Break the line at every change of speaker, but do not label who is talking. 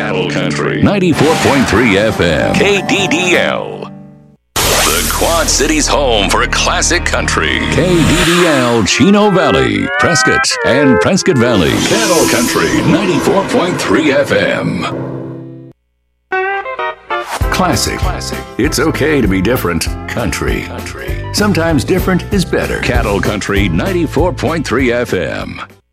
Cattle Country 94.3 FM. KDDL. The Quad Cities' home for classic country. KDDL, Chino Valley, Prescott, and Prescott Valley. Cattle Country 94.3 FM. Classic. It's okay to be different. Country. Sometimes different is better. Cattle Country 94.3 FM.